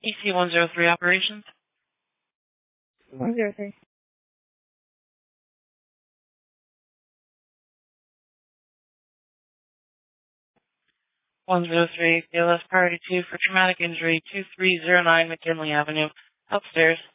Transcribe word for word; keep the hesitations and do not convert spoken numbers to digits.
E C one zero three operations. one zero three. one zero three, B L S priority two for traumatic injury, two three zero nine McKinley Avenue, upstairs.